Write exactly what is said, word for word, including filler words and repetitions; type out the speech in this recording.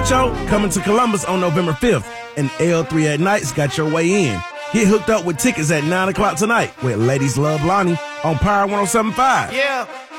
Poncho coming to Columbus on November fifth, and L three at Night's got your way in. Get hooked up with tickets at nine o'clock tonight with Ladies Love Lonnie on Power one oh seven point five. Yeah.